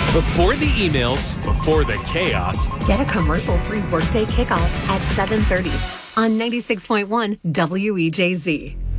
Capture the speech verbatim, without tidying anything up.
Before the emails, before the chaos. Get a commercial-free Workday kickoff at seven thirty on ninety-six point one W E J Z.